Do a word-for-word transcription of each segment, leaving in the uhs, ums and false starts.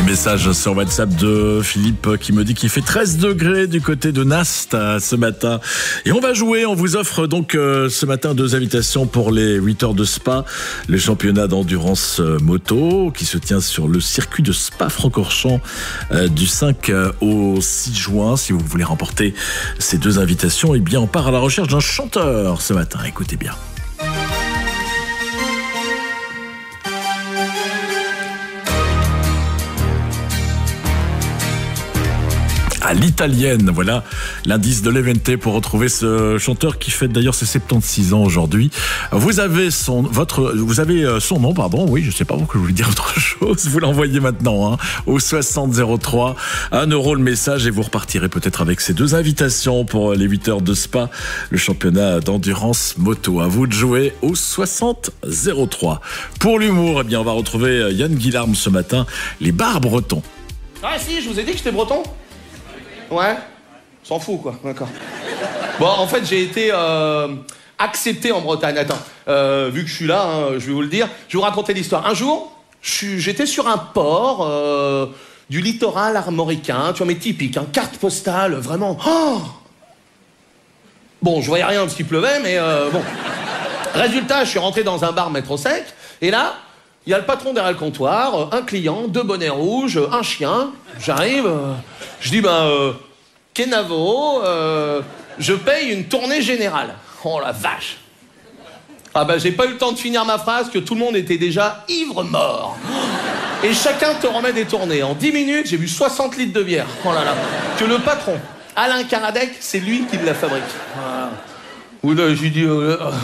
Message sur WhatsApp de Philippe qui me dit qu'il fait treize degrés du côté de Nast ce matin. Et on va jouer, on vous offre donc euh, ce matin deux invitations pour les huit heures de Spa, le championnat d'endurance euh, moto qui se tient sur le circuit de Spa-Francorchamps euh, du cinq au six juin. Si vous voulez remporter ces deux invitations, eh bien on part à la recherche d'un chanteur ce matin. Écoutez bien. À l'italienne, voilà l'indice de l'Evente pour retrouver ce chanteur qui fête d'ailleurs ses soixante-seize ans aujourd'hui. Vous avez son votre vous avez son nom, pardon, oui, je sais pas pourquoi je voulais dire autre chose. Vous l'envoyez maintenant hein, au soixante zéro trois, un euro le message et vous repartirez peut-être avec ces deux invitations pour les huit heures de Spa, le championnat d'endurance moto. À vous de jouer au soixante zéro trois. Pour l'humour, eh bien on va retrouver Yann Guillarme ce matin, les bars bretons. Ah si, je vous ai dit que j'étais breton. Ouais, s'en fout quoi, d'accord. Bon, en fait, j'ai été euh, accepté en Bretagne. Attends, euh, vu que je suis là, hein, je vais vous le dire, je vais vous raconter l'histoire. Un jour, j'étais sur un port euh, du littoral armoricain, tu vois, mais typique, hein, carte postale, vraiment. Oh bon, je voyais rien parce qu'il pleuvait, mais euh, bon. Résultat, je suis rentré dans un bar métro sec, et là, il y a le patron derrière le comptoir, un client, deux bonnets rouges, un chien. J'arrive, euh, je dis, ben, euh, Kenavo, euh, je paye une tournée générale. Oh la vache. Ah ben, j'ai pas eu le temps de finir ma phrase que tout le monde était déjà ivre-mort. Et chacun te remet des tournées. En dix minutes, j'ai bu soixante litres de bière. Oh là là. Que le patron, Alain Karadec, c'est lui qui la fabrique. Voilà. Ou là, j'ai dit... Euh, euh,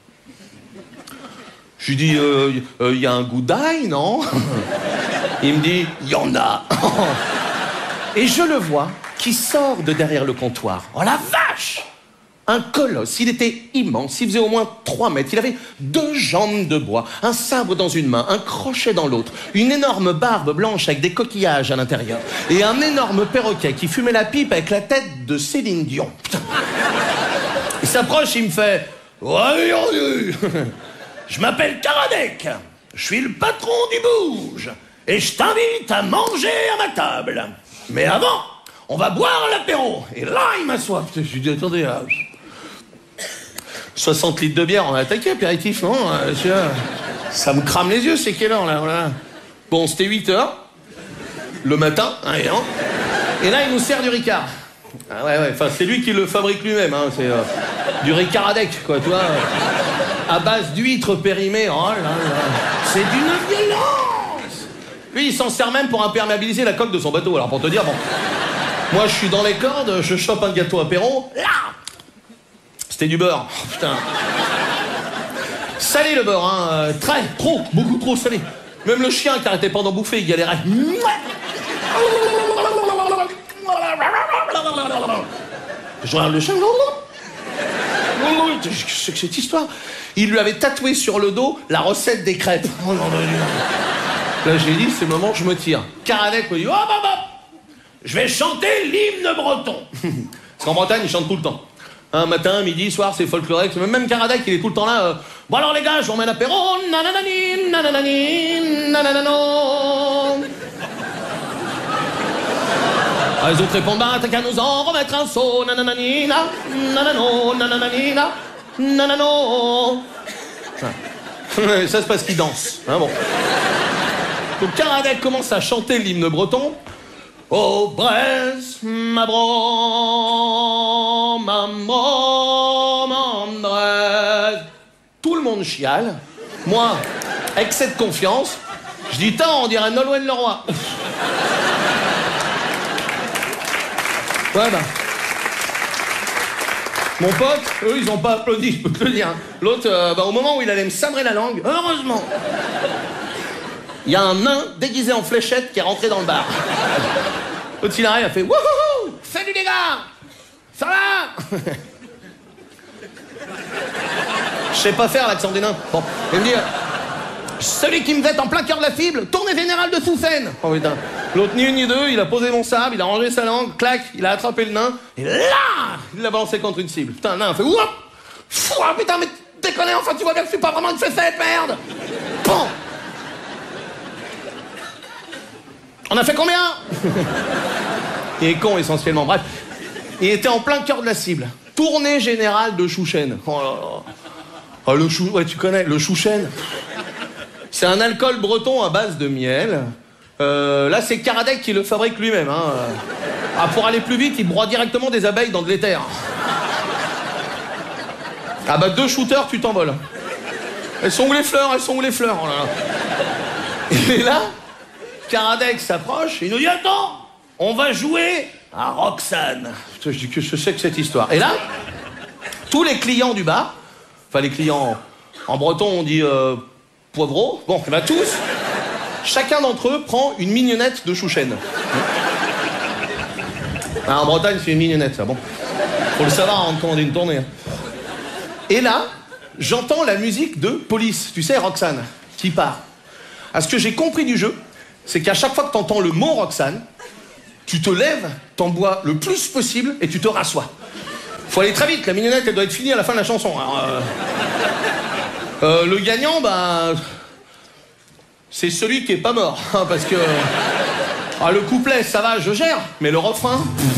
Je lui dis, il euh, euh, y a un goût d'ail, non? Il me dit, il y en a. Et je le vois qui sort de derrière le comptoir. Oh la vache! Un colosse, il était immense, il faisait au moins trois mètres. Il avait deux jambes de bois, un sabre dans une main, un crochet dans l'autre, une énorme barbe blanche avec des coquillages à l'intérieur, et un énorme perroquet qui fumait la pipe avec la tête de Céline Dion. Putain. Il s'approche, il me fait, ouais, je m'appelle Karadec, je suis le patron du Bouge, et je t'invite à manger à ma table. Mais avant, on va boire l'apéro. Et là, il m'assoit. Je lui dis, attendez, euh, soixante litres de bière, on a attaqué, apéritif, non? Ça me crame les yeux, c'est quelle heure, là, voilà. Bon, c'était huit heures, le matin, hein, et, non et là, il nous sert du Ricard. Ah ouais, ouais, enfin, c'est lui qui le fabrique lui-même, hein, c'est euh, du Ricaradec, quoi, tu vois. À base d'huîtres périmées, oh là là, c'est d'une violence. Lui, il s'en sert même pour imperméabiliser la coque de son bateau. Alors, pour te dire, bon, moi, je suis dans les cordes, je chope un gâteau apéro, là, c'était du beurre, oh, putain. Salé, le beurre, hein, très, trop, beaucoup trop salé. Même le chien qui arrêtait pas d'en bouffer, il galérait. Je regarde le chien, c'est que cette histoire. Il lui avait tatoué sur le dos la recette des crêpes. Oh, non, non, non. Là, j'ai dit, c'est le moment où je me tire. Karadec me dit, oh, bah, bah, je vais chanter l'hymne breton. Parce qu'en Bretagne, ils chantent tout le temps. Un matin, midi, soir, c'est folklorique. Même Karadec, il est tout le temps là. Euh, bon, alors, les gars, je vous remets l'apéro. Nananani, nananani, nananano. Ah, les autres répondent, bah, t'as qu'à nous en remettre un saut. Nananani, na, nanano, nananani, na. Nanano. Ça, c'est parce qu'il danse. Hein, bon. Donc Karadec commence à chanter l'hymne breton. Oh Bresse, ma bro, ma bro, ma Bresse. Tout le monde chiale. Moi, excès de confiance, je dis tant, on dirait Nolwenn Leroy. Ouais, bah. Mon pote, eux, ils ont pas applaudi, je peux te le dire. L'autre, euh, bah, au moment où il allait me sabrer la langue, heureusement, il y a un nain déguisé en fléchette qui est rentré dans le bar. L'autre, il arrive, il a fait « Wouhou! Salut les gars! Ça va ?» Je sais pas faire l'accent des nains. Bon, il me dit « Celui qui me jette en plein cœur de la fibre, tournée générale de Soussen !» Oh putain. L'autre, ni une ni deux, il a posé mon sable, il a rangé sa langue, clac, il a attrapé le nain, et là, il l'a balancé contre une cible. Putain, le nain a fait woup! Fouah, putain, mais déconne, enfin, tu vois bien que je suis pas vraiment une fessette, merde! Bon! On a fait combien? Il est con essentiellement, bref. Il était en plein cœur de la cible. Tournée générale de Chouchen. Oh là là. Oh, le chou... Ouais, tu connais, le Chouchen. C'est un alcool breton à base de miel. Euh, là, c'est Karadec qui le fabrique lui-même. Hein. Ah, pour aller plus vite, il broie directement des abeilles dans de l'éther. Ah bah, deux shooters, tu t'envoles. Elles sont où les fleurs? Elles sont où les fleurs? Oh là là. Et là, Karadec s'approche, il nous dit « Attends, on va jouer à Roxane. » Putain, je dis que je sais que cette histoire. Et là, tous les clients du bar, enfin les clients en breton, on dit euh, poivreau. Bon, bah tous, chacun d'entre eux prend une mignonnette de Chouchen. Ah, en Bretagne, c'est une mignonnette, ça, bon. Faut le savoir avant de commander une tournée. Et là, j'entends la musique de Police, tu sais, Roxane, qui part. À ce que j'ai compris du jeu, c'est qu'à chaque fois que t'entends le mot Roxane, tu te lèves, t'en bois le plus possible et tu te rassois. Faut aller très vite, la mignonnette, elle doit être finie à la fin de la chanson. Alors, euh... Euh, le gagnant, bah... c'est celui qui est pas mort, hein, parce que... Ah, le couplet, ça va, je gère, mais le refrain...